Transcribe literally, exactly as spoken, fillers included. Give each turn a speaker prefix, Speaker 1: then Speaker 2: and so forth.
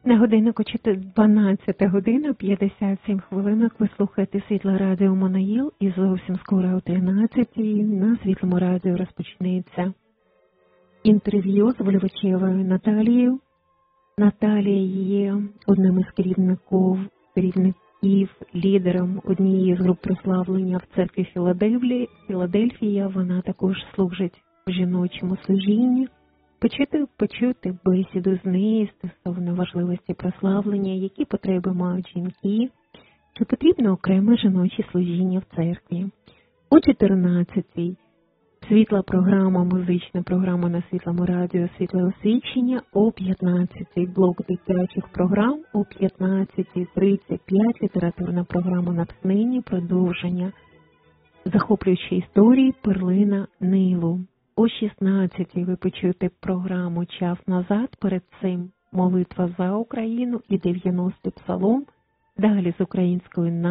Speaker 1: На годиннику дванадцята година, п'ятдесят сім хвилинок. Ви слухаєте Світле Радіо Моноїл, і зовсім скоро о тринадцятій на Світлому Радіо розпочнеться інтерв'ю з Вольвачевою Наталією. Наталія є одним із керівників, керівників, лідером однієї з груп прославлення в церкві Філадельфії. Філадельфія. Вона також служить в жіночому служінні. Почути, почути бесіду з нею стосовно важливості прославлення, які потреби мають жінки, чи потрібно окреме жіноче служіння в церкві. О чотирнадцятій світла програма, музична програма на Світлому Радіо «Світле освічення», о п'ятнадцятій блок дитячих програм, о п'ятнадцятій тридцять п'ять літературна програма «Натхнення», продовження захоплюючої історії «Перлина Нилу». О шістнадцятій ви почуєте програму «Час назад», перед цим «Молитва за Україну» і дев'яностий псалом, далі з українською